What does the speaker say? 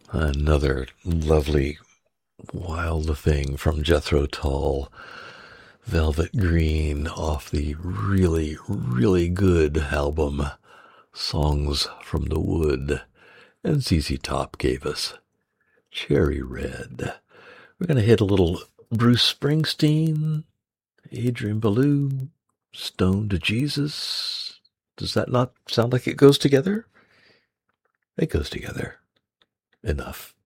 Another lovely wild thing from Jethro Tull, Velvet Green, off the really, really good album Songs from the Wood. And ZZ Top gave us Cherry Red. We're going to hit a little Bruce Springsteen, Adrian Belew, Stone to Jesus. Does that not sound like it goes together? It goes together enough.